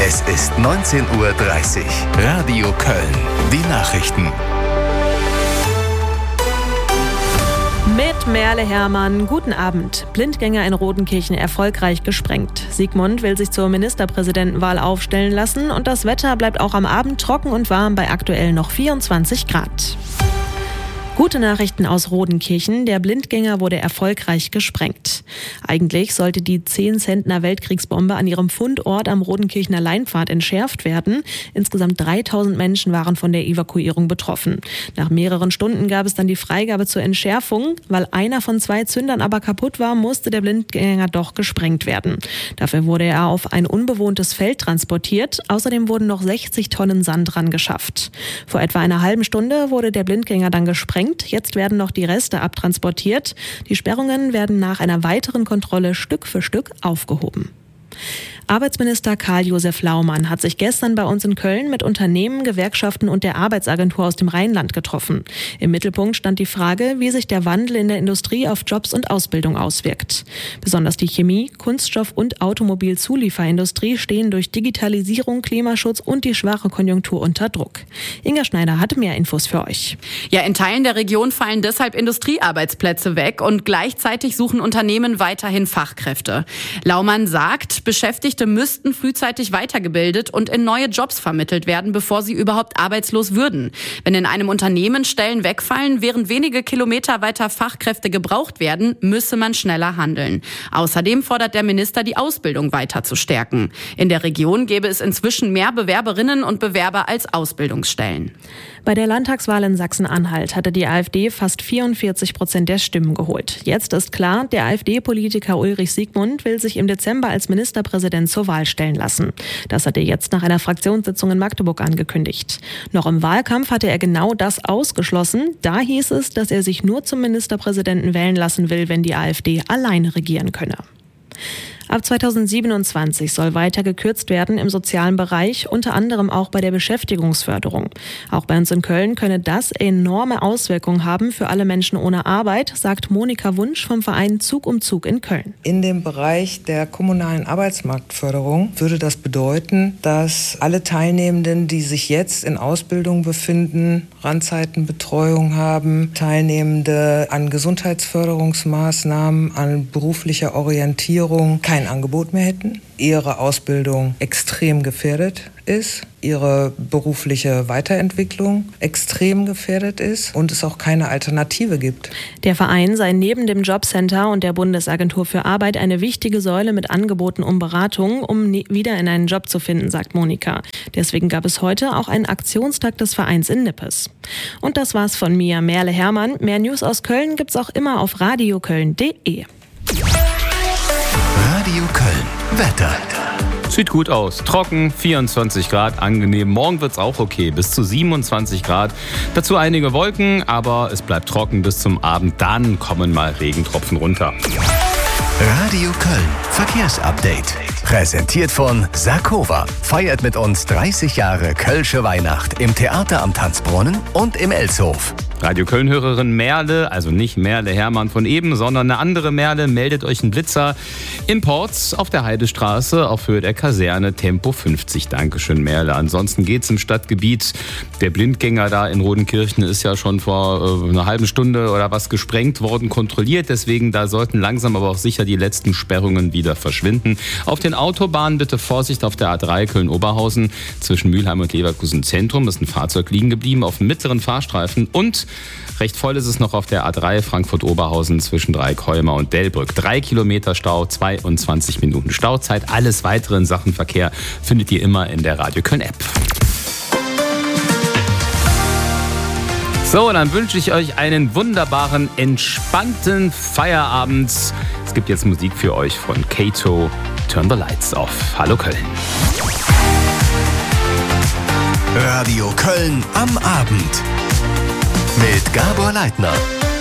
Es ist 19:30 Uhr. Radio Köln. Die Nachrichten. Mit Merle Hermann, guten Abend. Blindgänger in Rodenkirchen erfolgreich gesprengt. Sigmund will sich zur Ministerpräsidentenwahl aufstellen lassen und das Wetter bleibt auch am Abend trocken und warm bei aktuell noch 24 Grad. Gute Nachrichten aus Rodenkirchen. Der Blindgänger wurde erfolgreich gesprengt. Eigentlich sollte die 10-Zentner Weltkriegsbombe an ihrem Fundort am Rodenkirchener Leinpfad entschärft werden. Insgesamt 3000 Menschen waren von der Evakuierung betroffen. Nach mehreren Stunden gab es dann die Freigabe zur Entschärfung. Weil einer von 2 Zündern aber kaputt war, musste der Blindgänger doch gesprengt werden. Dafür wurde er auf ein unbewohntes Feld transportiert. Außerdem wurden noch 60 Tonnen Sand ran geschafft. Vor etwa einer halben Stunde wurde der Blindgänger dann gesprengt. Jetzt werden noch die Reste abtransportiert. Die Sperrungen werden nach einer weiteren Kontrolle Stück für Stück aufgehoben. Arbeitsminister Karl-Josef Laumann hat sich gestern bei uns in Köln mit Unternehmen, Gewerkschaften und der Arbeitsagentur aus dem Rheinland getroffen. Im Mittelpunkt stand die Frage, wie sich der Wandel in der Industrie auf Jobs und Ausbildung auswirkt. Besonders die Chemie-, Kunststoff- und Automobilzulieferindustrie stehen durch Digitalisierung, Klimaschutz und die schwache Konjunktur unter Druck. Inga Schneider hatte mehr Infos für euch. Ja, in Teilen der Region fallen deshalb Industriearbeitsplätze weg und gleichzeitig suchen Unternehmen weiterhin Fachkräfte. Laumann sagt, Beschäftigte müssten frühzeitig weitergebildet und in neue Jobs vermittelt werden, bevor sie überhaupt arbeitslos würden. Wenn in einem Unternehmen Stellen wegfallen, während wenige Kilometer weiter Fachkräfte gebraucht werden, müsse man schneller handeln. Außerdem fordert der Minister, die Ausbildung weiter zu stärken. In der Region gäbe es inzwischen mehr Bewerberinnen und Bewerber als Ausbildungsstellen. Bei der Landtagswahl in Sachsen-Anhalt hatte die AfD fast 44% der Stimmen geholt. Jetzt ist klar, der AfD-Politiker Ulrich Sigmund will sich im Dezember als Ministerpräsident zur Wahl stellen lassen. Das hat er jetzt nach einer Fraktionssitzung in Magdeburg angekündigt. Noch im Wahlkampf hatte er genau das ausgeschlossen. Da hieß es, dass er sich nur zum Ministerpräsidenten wählen lassen will, wenn die AfD alleine regieren könne. Ab 2027 soll weiter gekürzt werden im sozialen Bereich, unter anderem auch bei der Beschäftigungsförderung. Auch bei uns in Köln könne das enorme Auswirkungen haben für alle Menschen ohne Arbeit, sagt Monika Wunsch vom Verein Zug um Zug in Köln. In dem Bereich der kommunalen Arbeitsmarktförderung würde das bedeuten, dass alle Teilnehmenden, die sich jetzt in Ausbildung befinden, Randzeitenbetreuung haben, Teilnehmende an Gesundheitsförderungsmaßnahmen, an beruflicher Orientierung, kein Angebot mehr hätten, ihre Ausbildung extrem gefährdet ist, ihre berufliche Weiterentwicklung extrem gefährdet ist und es auch keine Alternative gibt. Der Verein sei neben dem Jobcenter und der Bundesagentur für Arbeit eine wichtige Säule mit Angeboten um Beratung, um wieder in einen Job zu finden, sagt Monika. Deswegen gab es heute auch einen Aktionstag des Vereins in Nippes. Und das war's von mir, Merle Hermann. Mehr News aus Köln gibt's auch immer auf radioköln.de. Radio Köln. Wetter. Sieht gut aus. Trocken, 24 Grad, angenehm. Morgen wird's auch okay, bis zu 27 Grad. Dazu einige Wolken, aber es bleibt trocken bis zum Abend. Dann kommen mal Regentropfen runter. Radio Köln. Verkehrsupdate. Präsentiert von Sarkova. Feiert mit uns 30 Jahre Kölsche Weihnacht im Theater am Tanzbrunnen und im Elshof. Radio Köln-Hörerin Merle, also nicht Merle Hermann von eben, sondern eine andere Merle, meldet euch einen Blitzer in Porz auf der Heidestraße auf Höhe der Kaserne, Tempo 50. Dankeschön, Merle. Ansonsten geht's im Stadtgebiet. Der Blindgänger da in Rodenkirchen ist ja schon vor einer halben Stunde oder was gesprengt worden, kontrolliert. Deswegen, da sollten langsam aber auch sicher die letzten Sperrungen wieder verschwinden. Auf den Autobahnen bitte Vorsicht auf der A3 Köln-Oberhausen. Zwischen Mülheim und Leverkusen Zentrum ist ein Fahrzeug liegen geblieben auf dem mittleren Fahrstreifen und recht voll ist es noch auf der A3 Frankfurt-Oberhausen zwischen Dreieckholmer und Delbrück. 3 Kilometer Stau, 22 Minuten Stauzeit. Alles weitere in Sachen Verkehr findet ihr immer in der Radio Köln-App. So, dann wünsche ich euch einen wunderbaren, entspannten Feierabend. Es gibt jetzt Musik für euch von Kato, Turn the Lights Off. Hallo Köln. Radio Köln am Abend. Mit Gabor Leitner.